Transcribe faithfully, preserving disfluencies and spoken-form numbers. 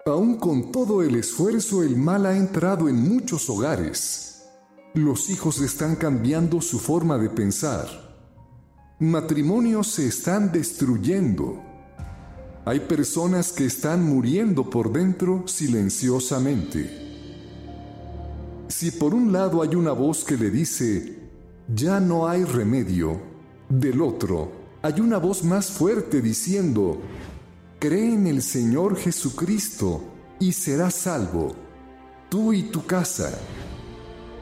Aún con todo el esfuerzo, el mal ha entrado en muchos hogares. Los hijos están cambiando su forma de pensar. Matrimonios se están destruyendo. Hay personas que están muriendo por dentro silenciosamente. Si por un lado hay una voz que le dice, ya no hay remedio, del otro hay una voz más fuerte diciendo, cree en el Señor Jesucristo y serás salvo, tú y tu casa.